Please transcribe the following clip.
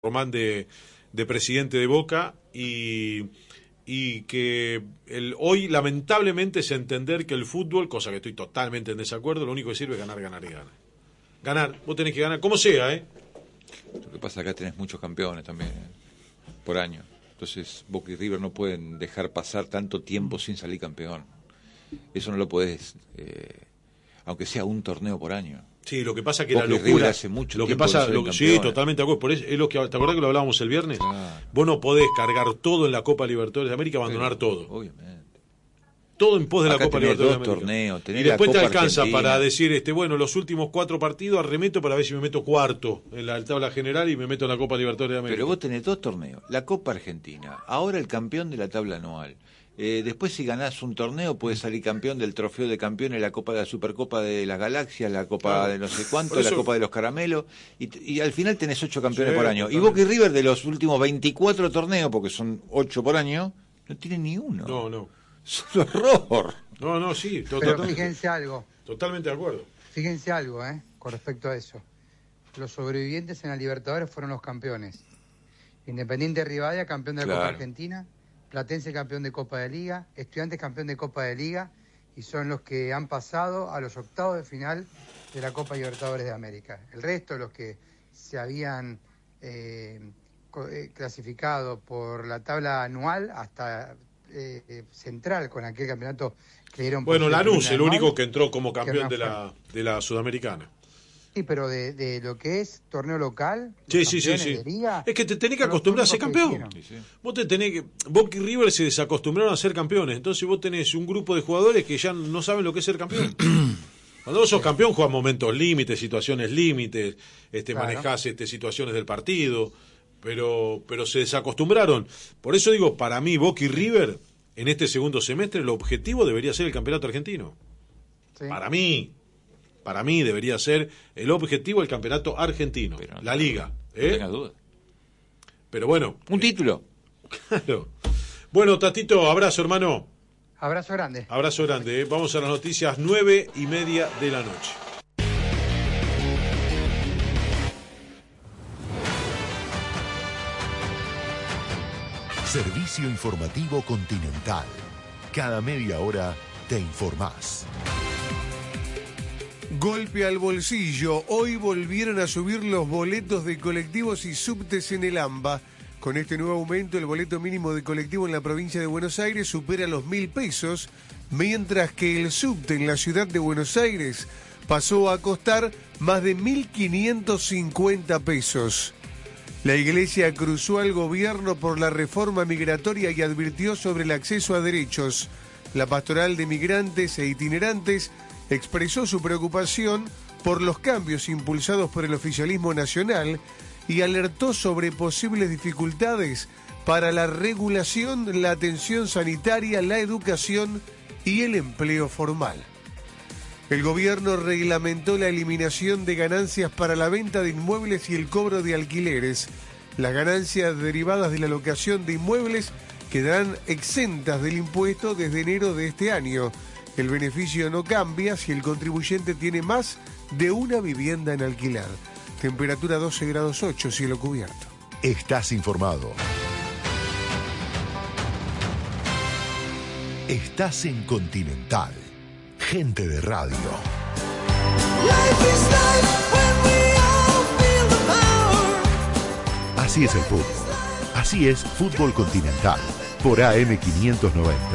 Román de presidente de Boca y que hoy lamentablemente es entender que el fútbol, cosa que estoy totalmente en desacuerdo, lo único que sirve es ganar, ganar y ganar. Ganar, vos tenés que ganar, como sea, ¿eh? Lo que pasa es que acá tenés muchos campeones también, por año. Entonces Boca y River no pueden dejar pasar tanto tiempo sin salir campeón. Eso no lo podés, aunque sea un torneo por año. Sí, lo que pasa que Boca la y locura, River hace mucho lo que tiempo pasa, que no soy sí, campeón. totalmente de acuerdo, por eso es lo que, ¿te acordás que lo hablábamos el viernes? Claro. Vos no podés cargar todo en la Copa Libertadores de América, abandonar todo. Obviamente. Todo en pos de Acá la Copa tenés Libertadores dos de América. torneos, tenés Y después la te Copa alcanza Argentina. para decir, bueno, los últimos 4 partidos arremeto para ver si me meto cuarto en la tabla general y me meto en la Copa Libertadores de América. Pero vos tenés 2 torneos, la Copa Argentina, ahora el campeón de la tabla anual. Después si ganás un torneo puedes salir campeón del trofeo de campeones, la Copa de la Supercopa de las Galaxias, la Copa de no sé cuánto, Por eso... la Copa de los Caramelos, y al final tenés 8 campeones Sí, por año. totalmente. Y Boca y River de los últimos 24 torneos, porque son 8 por año, no tienen ni uno. No. Es un horror. No, sí, Pero totalmente. fíjense algo, Totalmente de acuerdo. con respecto a eso. Los sobrevivientes en la Libertadores fueron los campeones. Independiente Rivadavia, campeón de la Copa Claro. Argentina, Platense campeón de Copa de Liga, Estudiantes campeón de Copa de Liga, y son los que han pasado a los octavos de final de la Copa Libertadores de América. El resto, los que se habían clasificado por la tabla anual hasta central con aquel campeonato que dieron por Bueno, ser Lanús, el anual, único que entró como campeón que de no la Sudamericana. Sí, pero de lo que es torneo local, Sí. los campeones de liga, Es que te tenés que son los acostumbrar a ser únicos que campeón. hicieron. Vos te tenés que... Boca y River se desacostumbraron a ser campeones. Entonces vos tenés un grupo de jugadores que ya no saben lo que es ser campeón. Cuando vos sos campeón jugás momentos límites, situaciones límites, Claro. manejás situaciones del partido, pero se desacostumbraron. Por eso digo, para mí Boca y River en este segundo semestre el objetivo debería ser el campeonato argentino. Sí. Para mí debería ser el objetivo el campeonato argentino, Pero no la liga. No tengas duda. Pero bueno, Un título. claro. Bueno, Tatito, abrazo, hermano. Abrazo grande. Abrazo grande. Vamos a las noticias 9:30 de la noche. Servicio informativo Continental. Cada media hora te informás. Golpe al bolsillo. Hoy volvieron a subir los boletos de colectivos y subtes en el AMBA. Con este nuevo aumento, el boleto mínimo de colectivo en la provincia de Buenos Aires supera los 1.000 pesos, mientras que el subte en la ciudad de Buenos Aires pasó a costar más de 1.550 pesos. La Iglesia cruzó al gobierno por la reforma migratoria y advirtió sobre el acceso a derechos. La Pastoral de Migrantes e Itinerantes expresó su preocupación por los cambios impulsados por el oficialismo nacional y alertó sobre posibles dificultades para la regulación, la atención sanitaria, la educación y el empleo formal. El gobierno reglamentó la eliminación de ganancias para la venta de inmuebles y el cobro de alquileres. Las ganancias derivadas de la locación de inmuebles quedarán exentas del impuesto desde enero de este año. El beneficio no cambia si el contribuyente tiene más de una vivienda en alquiler. Temperatura 12 grados 8, cielo cubierto. Estás informado. Estás en Continental. Gente de radio. Así es el fútbol. Así es Fútbol Continental. Por AM 590.